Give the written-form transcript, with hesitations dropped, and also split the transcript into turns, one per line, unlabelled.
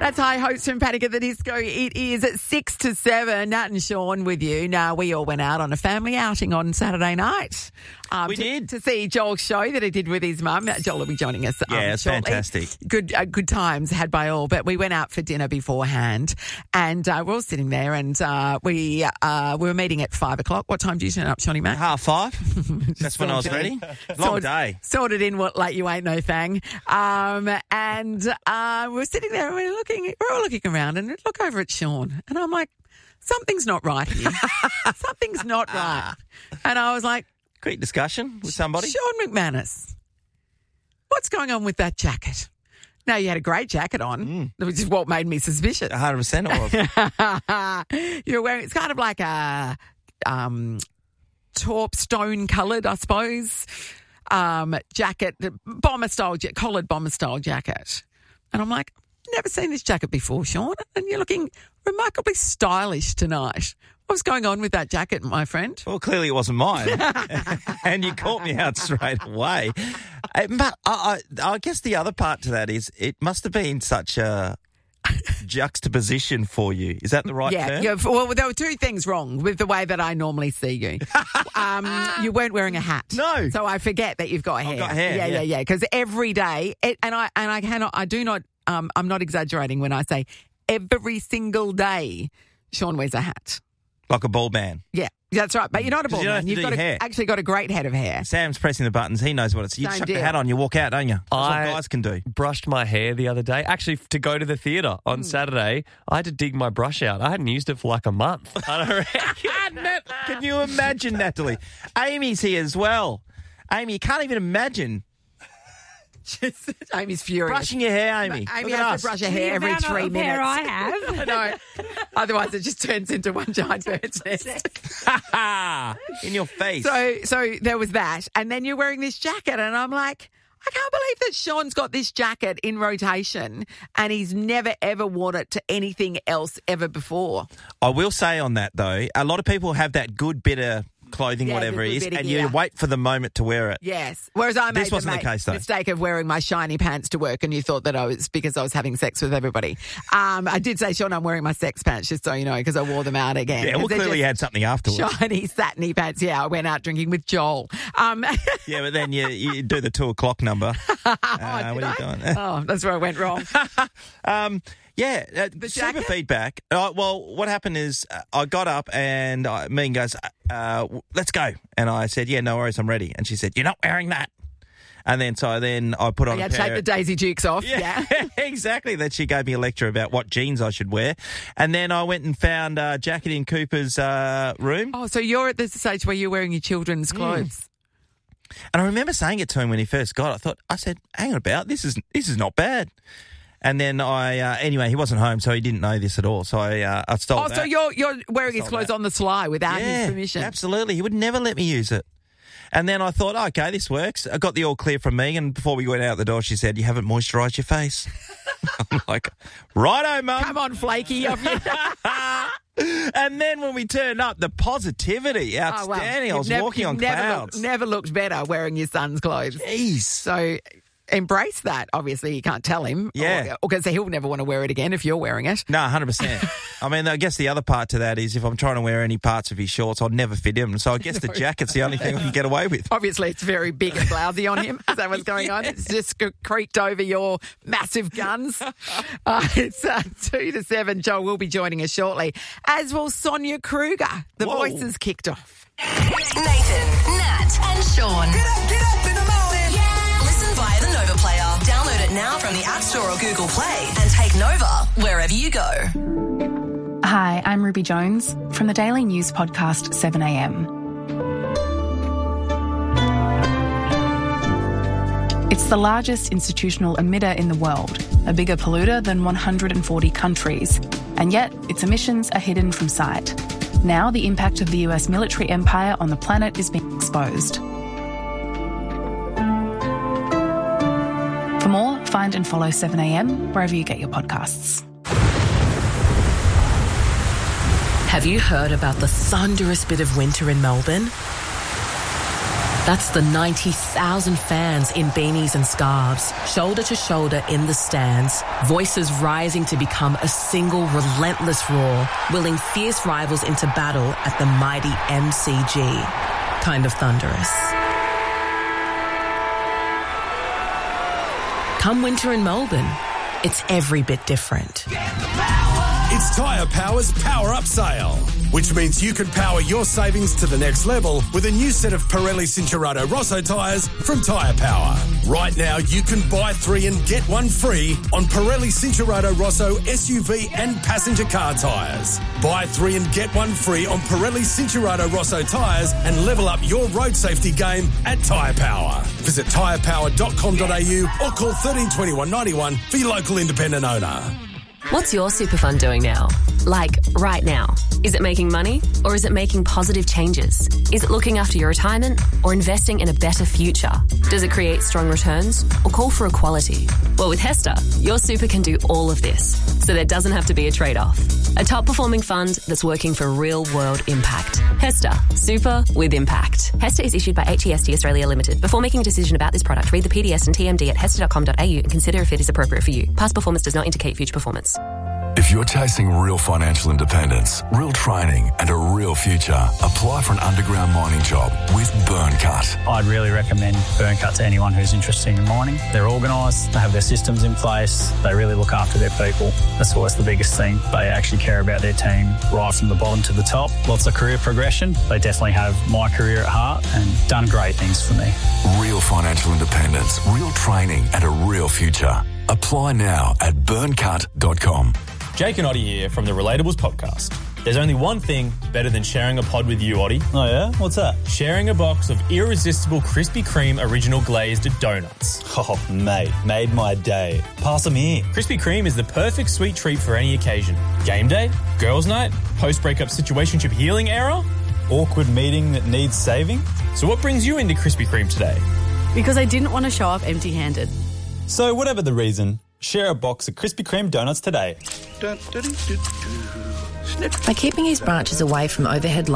That's High Hopes from Panic at the Disco. It is at 6 to 7. Nat and Sean with you. Now, we all went out on a family outing on Saturday night.
We did.
To see Joel's show that he did with his mum. Joel will be joining us.
Yeah, it's
shortly.
fantastic.
Good times had by all. But we went out for dinner beforehand and we're all sitting there and we were meeting at 5 o'clock. What time do you turn up, Shawnee, Matt?
5:30. That's when I was ready. Long day.
Sorted in what like you ain't no thang. And we're sitting there and we're all looking around and look over at Sean. And I'm like, something's not right here. Something's not right. And I was like,
Quick discussion with somebody.
Sean McManus, what's going on with that jacket? Now, you had a great jacket on, which is what made me suspicious.
100% it was.
You're wearing, it's kind of like a taupe stone coloured, I suppose, jacket, collared bomber style jacket. And I'm like, never seen this jacket before, Sean. And you're looking remarkably stylish tonight. What's going on with that jacket, my friend?
Well, clearly it wasn't mine. And you caught me out straight away. But I guess the other part to that is it must have been such a juxtaposition for you. Is that the right term?
Yeah. Well, there were two things wrong with the way that I normally see you. You weren't wearing a hat.
No.
So I forget that you've got hair.
I've got hair.
Yeah. Because every day, I'm not exaggerating when I say every single day, Sean wears a hat.
Like a ball band.
Yeah, that's right. But you're not a ball man. You've actually got a great head of hair.
Sam's pressing the buttons. He knows what it's. You chuck the hat on, you walk out, don't you? That's what guys can do.
Brushed my hair the other day. Actually, to go to the theatre on Saturday, I had to dig my brush out. I hadn't used it for like a month.
Can you imagine, Natalie? Amy's here as well. Amy, you can't even imagine.
Amy's furious.
Brushing your hair, Amy.
Amy has to brush her hair every 3 minutes.
Hair I have.
No. Otherwise, it just turns into one giant bird's nest.
In your face.
So there was that. And then you're wearing this jacket. And I'm like, I can't believe that Sean's got this jacket in rotation and he's never, ever worn it to anything else ever before.
I will say on that, though, a lot of people have that good bit of clothing, whatever it is, and you wait for the moment to wear it.
Yes. Whereas I made
the case, though.
Mistake of wearing my shiny pants to work and you thought that I was because I was having sex with everybody. I did say, Sean, I'm wearing my sex pants just so you know because I wore them out again.
Yeah, well, clearly you had something afterwards.
Shiny, satiny pants. Yeah, I went out drinking with Joel.
Yeah, but then you do the 2 o'clock number. What are you doing?
Oh, that's where I went wrong.
Super feedback. Well, what happened is I got up and Megan goes, let's go. And I said, yeah, no worries, I'm ready. And she said, you're not wearing that. And then I put on
a pair. You had to take the Daisy Dukes off. Yeah.
Exactly. Then she gave me a lecture about what jeans I should wear. And then I went and found a jacket in Cooper's room.
Oh, so you're at the stage where you're wearing your children's clothes.
And I remember saying it to him when he first got it. I said, hang on about, this is not bad. And then anyway, he wasn't home, so he didn't know this at all. So I stole that.
Oh, so you're wearing his clothes on the sly without his permission?
Absolutely. He would never let me use it. And then I thought, okay, this works. I got the all clear from Megan. Before we went out the door, she said, you haven't moisturised your face. I'm like, righto, Mum.
Come on, flaky. Of you.
And then when we turned up, the positivity, outstanding. I was walking on clouds.
Never looked better wearing your son's clothes.
Jeez.
So embrace that. Obviously, you can't tell him.
Yeah.
Or because he'll never want to wear it again if you're wearing it.
No, 100%. I mean, I guess the other part to that is if I'm trying to wear any parts of his shorts, I'd never fit him. So I guess the jacket's the only thing I can get away with.
Obviously, it's very big and blousy on him. Is that what's going on? It's just creaked over your massive guns. It's 2 to 7. Joel will be joining us shortly, as will Sonia Kruger. The voices kicked off.
Nathan, Nat and Sean.
Get up in the morning.
Yeah. Listen via the Nova Player. Download it now from the App Store or Google Play and take Nova wherever you go.
Hi, I'm Ruby Jones from the daily news podcast 7am. It's the largest institutional emitter in the world, a bigger polluter than 140 countries, and yet its emissions are hidden from sight. Now the impact of the US military empire on the planet is being exposed. For more, find and follow 7am wherever you get your podcasts.
Have you heard about the thunderous bit of winter in Melbourne?
That's the 90,000 fans in beanies and scarves, shoulder to shoulder in the stands, voices rising to become a single relentless roar, willing fierce rivals into battle at the mighty MCG. Kind of thunderous. Come winter in Melbourne, it's every bit different.
It's Tyre Power's Power Up Sale, which means you can power your savings to the next level with a new set of Pirelli Cinturato Rosso tyres from Tyre Power. Right now, you can buy 3 and get 1 free on Pirelli Cinturato Rosso SUV and passenger car tyres. Buy 3 and get 1 free on Pirelli Cinturato Rosso tyres and level up your road safety game at Tyre Power. Visit tyrepower.com.au or call 13 21 91 for your local independent owner.
What's your super fund doing now? Like, right now. Is it making money or is it making positive changes? Is it looking after your retirement or investing in a better future? Does it create strong returns or call for equality? Well, with Hester, your super can do all of this, so there doesn't have to be a trade-off. A top-performing fund that's working for real-world impact. Hester, super with impact. Hester is issued by HEST Australia Limited. Before making a decision about this product, read the PDS and TMD at hester.com.au and consider if it is appropriate for you. Past performance does not indicate future performance.
If you're chasing real financial independence, real training and a real future, apply for an underground mining job with Burncut.
I'd really recommend Burncut to anyone who's interested in mining. They're organised, they have their systems in place, they really look after their people. That's always the biggest thing. They actually care about their team right from the bottom to the top. Lots of career progression. They definitely have my career at heart and done great things for me.
Real financial independence, real training and a real future. Apply now at burncut.com.
Jake and Oddie here from the Relatables podcast. There's only one thing better than sharing a pod with you, Oddie.
Oh yeah? What's that?
Sharing a box of irresistible Krispy Kreme original glazed donuts.
Oh, mate, made my day. Pass them here.
Krispy Kreme is the perfect sweet treat for any occasion. Game day, girls' night, post-breakup situationship healing era,
Awkward meeting that needs saving.
So what brings you into Krispy Kreme today?
Because I didn't want to show up empty-handed.
So whatever the reason, share a box of Krispy Kreme donuts today.
By keeping his branches away from overhead